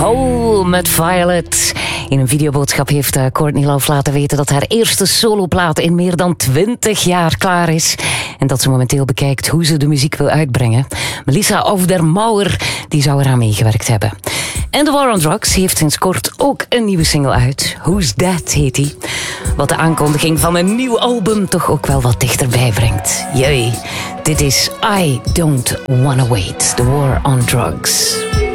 Hole met Violet. In een videoboodschap heeft Courtney Love laten weten dat haar eerste soloplaat in meer dan 20 jaar klaar is. En dat ze momenteel bekijkt hoe ze de muziek wil uitbrengen. Melissa Auf der Mauer, die zou eraan meegewerkt hebben. En The War on Drugs heeft sinds kort ook een nieuwe single uit. Who's That heet die. Wat de aankondiging van een nieuw album toch ook wel wat dichterbij brengt. Jee, dit is I Don't Wanna Wait, The War on Drugs.